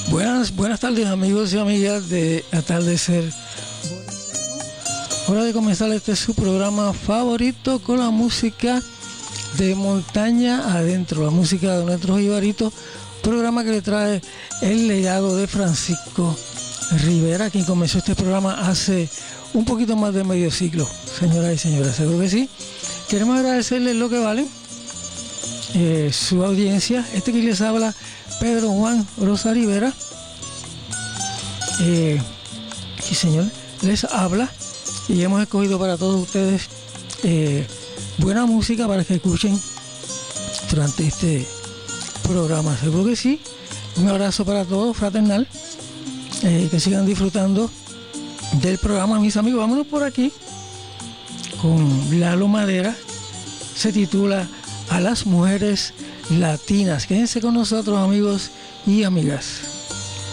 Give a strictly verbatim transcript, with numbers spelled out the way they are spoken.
Buenas, buenas tardes, amigos y amigas de Atardecer. Hora de comenzar este su programa favorito con la música de montaña adentro, la música de nuestros jibaritos, programa que le trae el legado de Francisco Rivera, quien comenzó este programa hace un poquito más de medio siglo, señoras y señores, seguro que sí. Queremos agradecerles lo que vale eh, su audiencia. Este que les habla, Pedro Juan Rosa Rivera, eh, sí señor, les habla, y hemos escogido para todos ustedes eh, buena música para que escuchen durante este programa, seguro que sí. Un abrazo para todos, fraternal, eh, que sigan disfrutando del programa, mis amigos. Vámonos por aquí con Lalo Madera, se titula A las mujeres latinas. Quédense con nosotros, amigos y amigas.